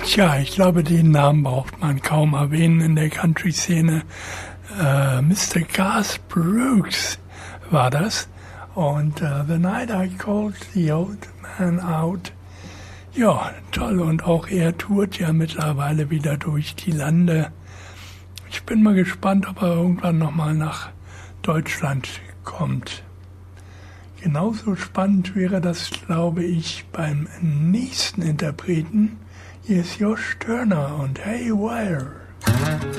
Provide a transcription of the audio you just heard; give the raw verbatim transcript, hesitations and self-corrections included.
Tja, ich glaube, den Namen braucht man kaum erwähnen in der Country-Szene. Äh, Mister Garth Brooks war das. Und uh, The Night I Called the Old Man Out. Ja, toll. Und auch er tourt ja mittlerweile wieder durch die Lande. Ich bin mal gespannt, ob er irgendwann nochmal nach Deutschland kommt. Genauso spannend wäre das, glaube ich, beim nächsten Interpreten. Hier ist Josh Turner und Hey Wire.